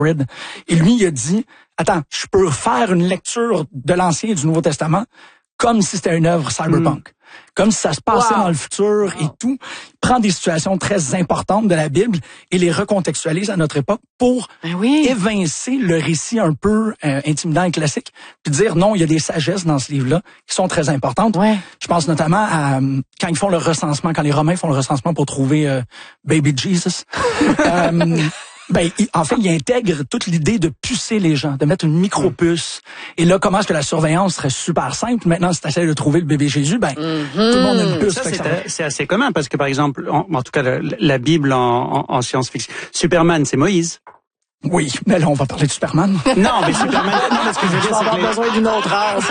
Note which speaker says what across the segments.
Speaker 1: Et lui, il a dit, attends, je peux faire une lecture de l'Ancien et du Nouveau Testament comme si c'était une œuvre cyberpunk. Comme si ça se passait dans le futur et tout. Il prend des situations très importantes de la Bible et les recontextualise à notre époque pour évincer le récit un peu intimidant et classique, puis dire non, il y a des sagesses dans ce livre-là qui sont très importantes. Je pense notamment à quand ils font le recensement, quand les Romains font le recensement pour trouver Baby Jesus. En fait, il intègre toute l'idée de pucer les gens, de mettre une micro-puce. Et là, comment est-ce que la surveillance serait super simple? Maintenant, si tu essaies de trouver le bébé Jésus, tout le monde a une puce.
Speaker 2: Ça, c'est assez commun parce que, par exemple, en tout cas, la Bible en science-fiction, Superman, c'est Moïse.
Speaker 1: Oui, mais là, on va parler de Superman.
Speaker 2: Non, mais Superman, non, mais ce que je veux dire, c'est que
Speaker 1: besoin d'une autre heure.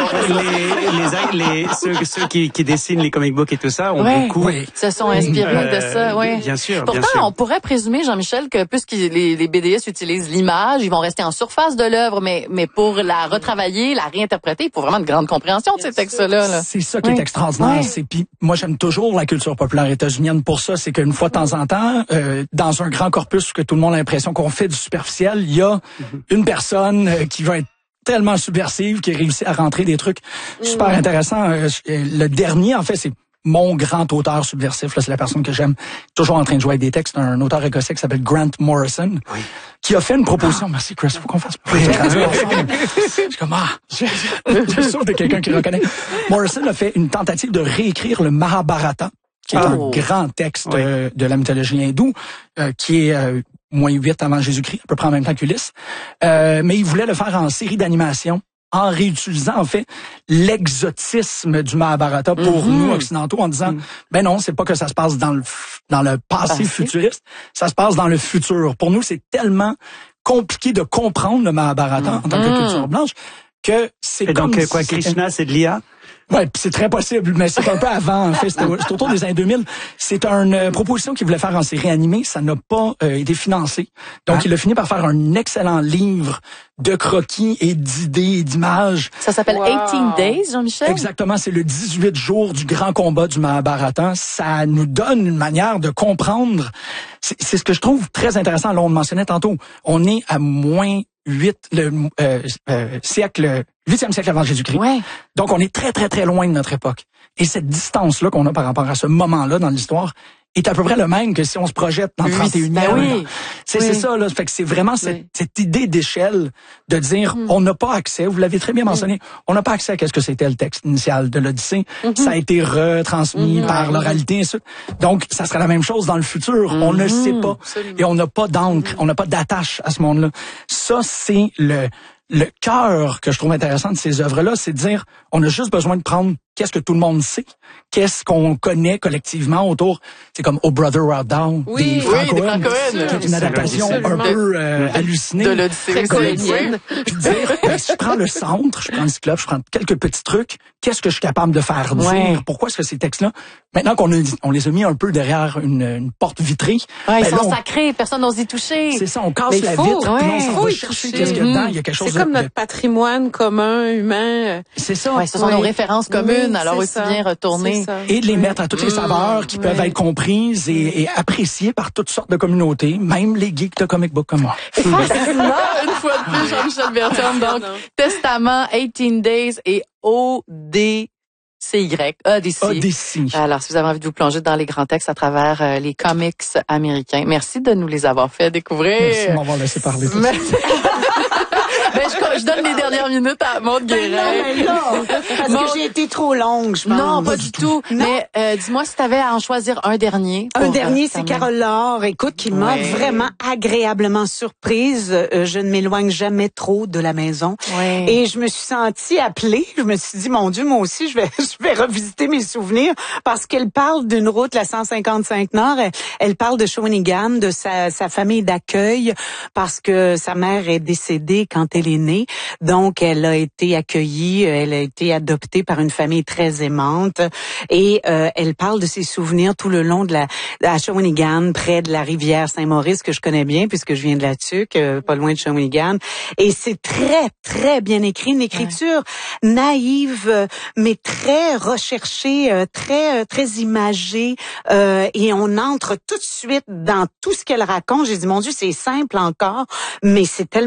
Speaker 2: ceux qui dessinent les comic books et tout ça ont beaucoup...
Speaker 3: se sont inspirés de ça,
Speaker 2: Bien sûr,
Speaker 3: Pourtant,
Speaker 2: bien sûr.
Speaker 3: on pourrait présumer, Jean-Michel, que puisque les BDS utilisent l'image, ils vont rester en surface de l'œuvre, mais pour la retravailler, la réinterpréter, il faut vraiment une grande compréhension de ces textes-là. Là.
Speaker 1: C'est ça qui est extraordinaire. Puis moi, j'aime toujours la culture populaire états-unienne pour ça. C'est qu'une fois de temps en temps, dans un grand corpus que tout le monde a l'impression qu'on fait du superficiel, il y a une personne qui va être tellement subversive, qui réussit à rentrer des trucs super intéressants. Le dernier, en fait, c'est mon grand auteur subversif. Là, c'est la personne que j'aime, toujours en train de jouer avec des textes, un auteur écossais qui s'appelle Grant Morrison, qui a fait une proposition. Merci Chris, faut qu'on fasse je suis comme je suis sûr de quelqu'un qui reconnaît. Morrison a fait une tentative de réécrire le Mahabharata, qui est un grand texte de la mythologie hindoue, qui est moins 8 avant Jésus-Christ, à peu près en même temps qu'Ulysse. Mais il voulait le faire en série d'animation, en réutilisant en fait l'exotisme du Mahabharata pour nous occidentaux, en disant ben non, c'est pas que ça se passe dans le passé futuriste, ça se passe dans le futur. Pour nous, c'est tellement compliqué de comprendre le Mahabharata en tant que culture blanche que c'est
Speaker 2: et
Speaker 1: comme...
Speaker 2: donc quoi, Krishna, c'est de l'IA?
Speaker 1: Ouais, c'est très possible, mais c'est un peu avant, en fait. C'est autour des années 2000. C'est une proposition qu'il voulait faire en série animée. Ça n'a pas été financé. Donc, il a fini par faire un excellent livre de croquis et d'idées et d'images.
Speaker 3: Ça s'appelle 18 Days, Jean-Michel?
Speaker 1: Exactement. C'est le 18 jours du grand combat du Mahabharata. Ça nous donne une manière de comprendre. C'est ce que je trouve très intéressant. Là, on le mentionnait tantôt. On est à moins 8e siècle avant Jésus-Christ. Donc, on est très, très, très loin de notre époque. Et cette distance-là qu'on a par rapport à ce moment-là dans l'histoire est à peu près le même que si on se projette dans le 31e. C'est ça, là. Fait que c'est vraiment cette idée d'échelle de dire, on n'a pas accès, vous l'avez très bien mentionné, on n'a pas accès à ce que c'était le texte initial de l'Odyssée. Ça a été retransmis par l'oralité, et ainsi de suite. Donc, ça sera la même chose dans le futur. On ne sait pas. Et on n'a pas d'encre, on n'a pas d'attache à ce monde-là. Ça, c'est le cœur que je trouve intéressant de ces œuvres-là, c'est de dire, on a juste besoin de prendre qu'est-ce que tout le monde sait, qu'est-ce qu'on connaît collectivement autour. C'est comme Oh Brother Art Thou des Frank Cohen, qui est une adaptation un peu hallucinée.
Speaker 3: De l'Odyssée colonienne.
Speaker 1: Puis dire, si je prends le centre, je prends le cyclope, je prends quelques petits trucs, qu'est-ce que je suis capable de faire dire? Pourquoi est-ce que ces textes-là, maintenant qu'on les a mis un peu derrière une porte vitrée,
Speaker 3: ils sont sacrés, personne n'ose y toucher.
Speaker 1: C'est ça, on casse la vitre, puis on s'en va chercher qu'est-ce qu'il y a dedans. Il y a quelque chose
Speaker 4: comme notre patrimoine commun, humain.
Speaker 1: C'est ça.
Speaker 3: Ce sont nos références communes, alors aussi bien retourner.
Speaker 1: Et de les mettre à toutes les saveurs qui peuvent être comprises et appréciées par toutes sortes de communautés, même les geeks de comic book comme moi.
Speaker 3: Effectivement, une fois de plus, Jean-Michel Bertium. Donc, Testament, 18 Days et Odyssey.
Speaker 1: Odyssey.
Speaker 3: Alors, si vous avez envie de vous plonger dans les grands textes à travers les comics américains, merci de nous les avoir fait découvrir.
Speaker 1: Merci de m'avoir laissé parler.
Speaker 3: Je donne les dernières minutes à Maude Guérin.
Speaker 4: Non, parce que j'ai été trop longue, je pense.
Speaker 3: Non, pas du tout. Non. Mais dis-moi si tu avais à en choisir un dernier.
Speaker 4: Un dernier, c'est Carole Laure, écoute, qui m'a vraiment agréablement surprise. Je ne m'éloigne jamais trop de la maison. Et je me suis sentie appelée. Je me suis dit, mon Dieu, moi aussi, je vais revisiter mes souvenirs parce qu'elle parle d'une route, la 155 Nord. Elle parle de Shawinigan, de sa famille d'accueil parce que sa mère est décédée quand elle est née. Donc, elle a été accueillie, elle a été adoptée par une famille très aimante. Et elle parle de ses souvenirs tout le long de à Shawinigan, près de la rivière Saint-Maurice, que je connais bien, puisque je viens de la Tuque, pas loin de Shawinigan. Et c'est très, très bien écrit. Une écriture naïve, mais très recherchée, très, très imagée. Et on entre tout de suite dans tout ce qu'elle raconte. J'ai dit, mon Dieu, c'est simple encore, mais c'est tellement